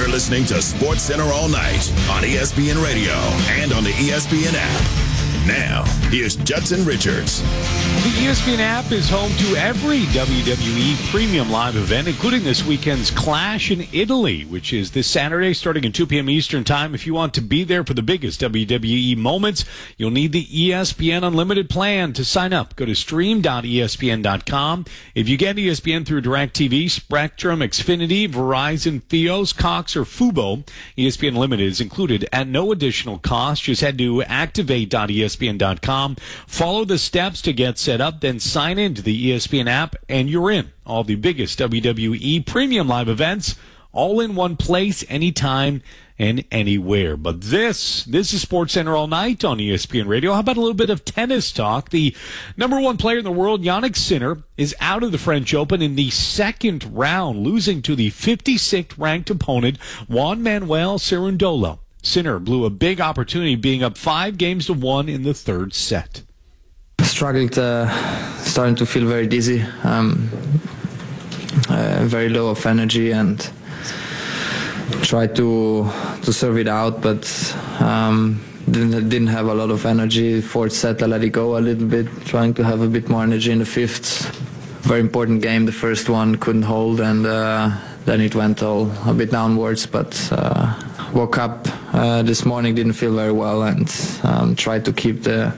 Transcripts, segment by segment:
You're listening to Sports Center all night on ESPN Radio and on the ESPN app. Now, here's Judson Richards. The ESPN app is home to every WWE premium live event, including this weekend's Clash in Italy, which is this Saturday starting at 2 p.m. Eastern Time. If you want to be there for the biggest WWE moments, you'll need the ESPN Unlimited plan to sign up. Go to stream.espn.com. If you get ESPN through DirecTV, Spectrum, Xfinity, Verizon, Fios, Cox, or Fubo, ESPN Unlimited is included at no additional cost. Just head to activate.espn.com. Follow the steps to get set up, then sign into the ESPN app, and you're in. All the biggest WWE premium live events, all in one place, anytime and anywhere. But this is SportsCenter all night on ESPN Radio. How about a little bit of tennis talk? The number one player in the world, Jannik Sinner, is out of the French Open in the second round, losing to the 56th ranked opponent, Juan Manuel Cerundolo. Sinner blew a big opportunity, being up 5-1 in the third set. Struggled, starting to feel very dizzy, very low of energy, and tried to serve it out, but didn't have a lot of energy. Fourth set, I let it go a little bit, trying to have a bit more energy in the fifth. Very important game. The first one couldn't hold, and then it went all a bit downwards, but woke up this morning, didn't feel very well, and tried to keep the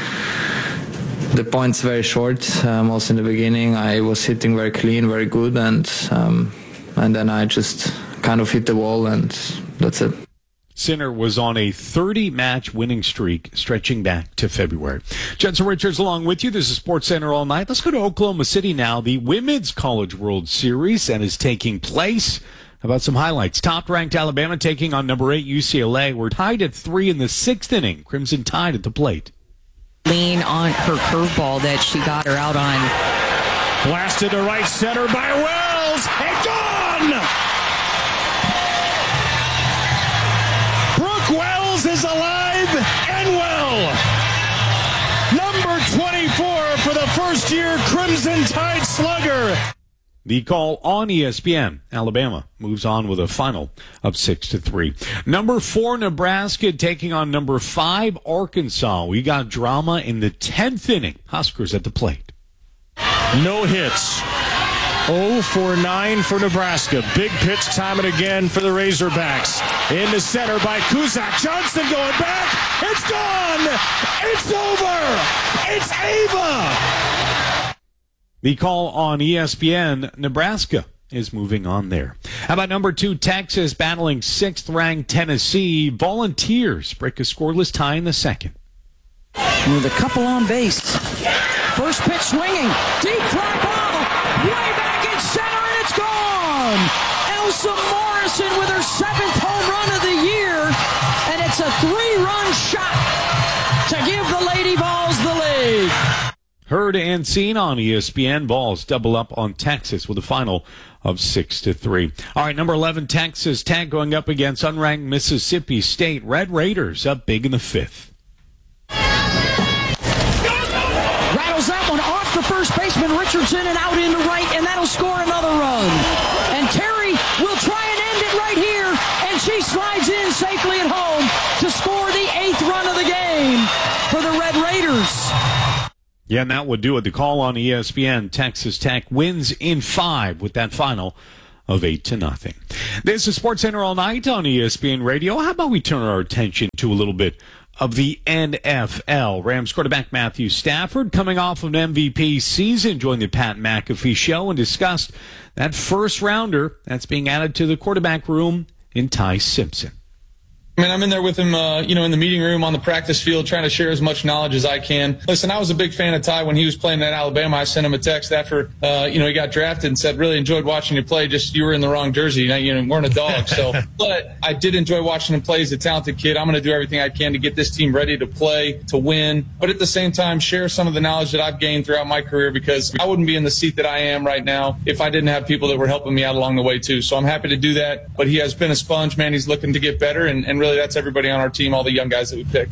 points very short. Also in the beginning, I was hitting very clean, very good, and then I just kind of hit the wall, and that's it. Sinner was on a 30-match winning streak stretching back to February. Judson Richards along with you. This is SportsCenter all night. Let's go to Oklahoma City now. The Women's College World Series that is taking place. How about some highlights? Top-ranked Alabama taking on number 8 UCLA. We're tied at 3 in the 6th inning. Crimson Tide at the plate. Lean on her curveball that she got her out on. Blasted to right center by Wells. And gone! Brooke Wells is alive and well. Number 24 for the first-year Crimson Tide slugger. The call on ESPN. Alabama moves on with a final of 6-3. Number 4 Nebraska taking on number 5 Arkansas. We got drama in the 10th inning. Huskers at the plate. No hits. 0 for 9 for Nebraska. Big pitch time and again for the Razorbacks. In the center by Kuzak. Johnson going back. It's gone. It's over. It's Ava. The call on ESPN, Nebraska is moving on there. How about number 2, Texas battling 6th-ranked Tennessee. Volunteers break a scoreless tie in the second. With a couple on base. First pitch swinging. Deep fly ball. Way back in center, and it's gone. Elsa Morrison with her 7th home run of the year. And it's a 3-run shot to give the Lady Vols the lead. Heard and seen on ESPN. Vols double up on Texas with a final of 6-3. All right, number 11, Texas Tech going up against unranked Mississippi State. Red Raiders up big in the 5th. Rattles that one off the first baseman Richardson and out into right, and that'll score another run. And Terry will try and end it right here, and she slides in safely at home to score the 8th run of the game for the Red Raiders. Yeah, and that would do it. The call on ESPN, Texas Tech wins in 5 with that final of 8-0. This is SportsCenter all night on ESPN Radio. How about we turn our attention to a little bit of the NFL? Rams quarterback Matthew Stafford, coming off of an MVP season, joined the Pat McAfee show and discussed that first rounder that's being added to the quarterback room in Ty Simpson. I mean, I'm in there with him, in the meeting room, on the practice field, trying to share as much knowledge as I can. Listen, I was a big fan of Ty when he was playing at Alabama. I sent him a text after, he got drafted and said, really enjoyed watching you play. Just you were in the wrong jersey. You weren't a dog. So, but I did enjoy watching him play. He's a talented kid. I'm going to do everything I can to get this team ready to play, to win, but at the same time, share some of the knowledge that I've gained throughout my career, because I wouldn't be in the seat that I am right now if I didn't have people that were helping me out along the way too. So I'm happy to do that. But he has been a sponge, man. He's looking to get better, and really that's everybody on our team, all the young guys that we picked.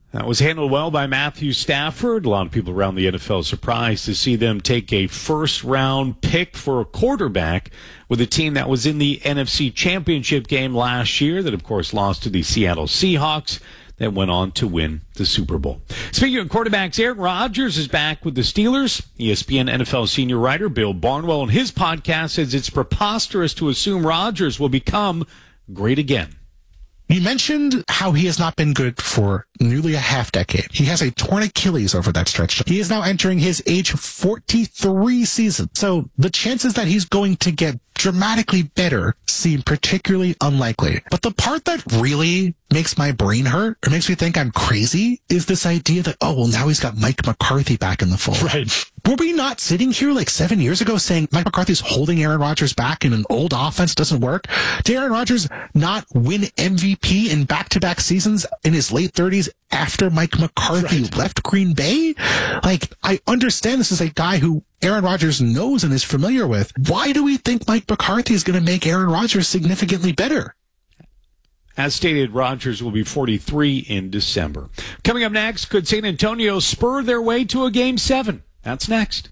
That was handled well by Matthew Stafford. A lot of people around the NFL surprised to see them take a first-round pick for a quarterback with a team that was in the NFC Championship game last year that, of course, lost to the Seattle Seahawks that went on to win the Super Bowl. Speaking of quarterbacks, Aaron Rodgers is back with the Steelers. ESPN NFL senior writer Bill Barnwell on his podcast says it's preposterous to assume Rodgers will become great again. You mentioned how he has not been good for nearly a half decade. He has a torn Achilles over that stretch. He is now entering his age 43 season. So the chances that he's going to get dramatically better seem particularly unlikely. But the part that really makes my brain hurt or makes me think I'm crazy is this idea that, oh, well, now he's got Mike McCarthy back in the fold. Right. Were we not sitting here like 7 years ago saying Mike McCarthy's holding Aaron Rodgers back and an old offense doesn't work? Did Aaron Rodgers not win MVP in back-to-back seasons in his late 30s after Mike McCarthy left Green Bay? Like, I understand this is a guy who Aaron Rodgers knows and is familiar with. Why do we think Mike McCarthy is going to make Aaron Rodgers significantly better? As stated, Rodgers will be 43 in December. Coming up next, could San Antonio spur their way to a Game 7? That's next.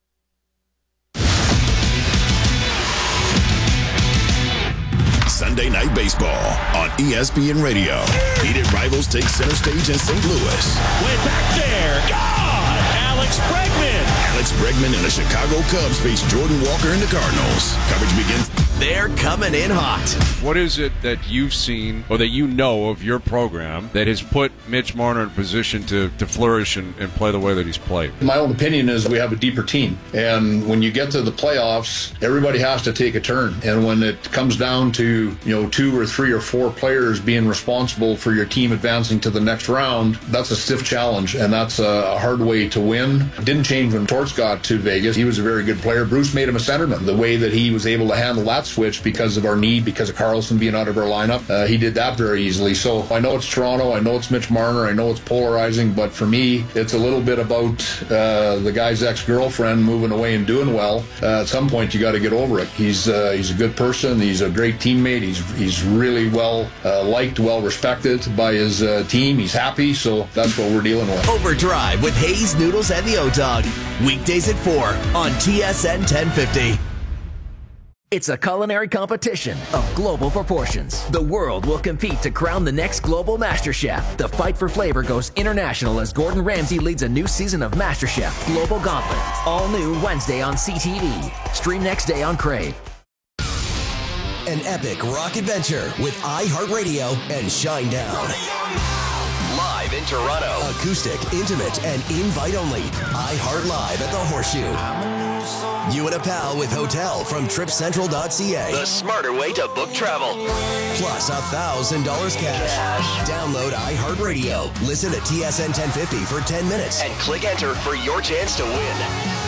Sunday Night Baseball on ESPN Radio. Heated rivals take center stage in St. Louis. Way back there. God! Alex Bregman. Alex Bregman and the Chicago Cubs face Jordan Walker and the Cardinals. Coverage begins. They're coming in hot. What is it that you've seen or that you know of your program that has put Mitch Marner in a position to flourish and play the way that he's played? My own opinion is we have a deeper team. And when you get to the playoffs, everybody has to take a turn. And when it comes down to, 2 or 3 or 4 players being responsible for your team advancing to the next round, that's a stiff challenge. And that's a hard way to win. It didn't change when Torts got to Vegas. He was a very good player. Bruce made him a centerman. The way that he was able to handle that switch because of our need, because of Carlson being out of our lineup, he did that very easily. So I know it's Toronto, I know it's Mitch Marner, I know it's polarizing, but for me, it's a little bit about the guy's ex-girlfriend moving away and doing well. At some point, you got to get over it. He's a good person. He's a great teammate. He's really well liked, well respected by his team. He's happy, so that's what we're dealing with. Overdrive with Hayes, Noodles, and the O-Dog. Weekdays at 4 on TSN 1050. It's a culinary competition of global proportions. The world will compete to crown the next global master chef. The fight for flavor goes international as Gordon Ramsay leads a new season of MasterChef Global Gauntlet. All new Wednesday on CTV. Stream next day on Crave. An epic rock adventure with iHeartRadio and Shinedown. Live in Toronto. Acoustic, intimate, and invite only. iHeart Live at the Horseshoe. You and a pal with hotel from tripcentral.ca. The smarter way to book travel. Plus $1,000 cash. Download iHeartRadio. Listen to TSN 1050 for 10 minutes. And click enter for your chance to win.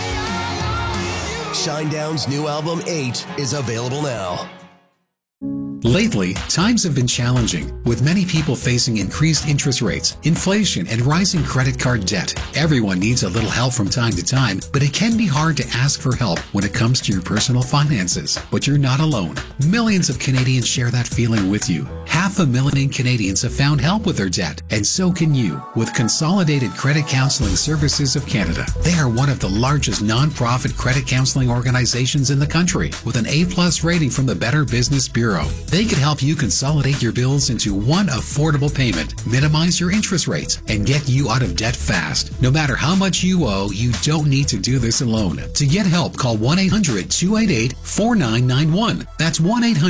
Shinedown's new album 8 is available now. Lately, times have been challenging, with many people facing increased interest rates, inflation, and rising credit card debt. Everyone needs a little help from time to time, but it can be hard to ask for help when it comes to your personal finances. But you're not alone. Millions of Canadians share that feeling with you. 500,000 Canadians have found help with their debt, and so can you with Consolidated Credit Counseling Services of Canada. They are one of the largest non-profit credit counseling organizations in the country, with an A+ rating from the Better Business Bureau. They can help you consolidate your bills into one affordable payment, minimize your interest rates, and get you out of debt fast. No matter how much you owe, you don't need to do this alone. To get help, call 1-800-288-4991. That's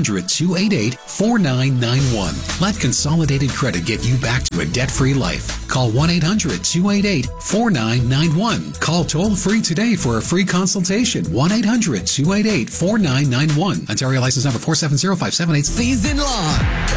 1-800-288-4991. Let Consolidated Credit get you back to a debt-free life. Call 1-800-288-4991. Call toll-free today for a free consultation. 1-800-288-4991. Ontario license number 4705786. Season long.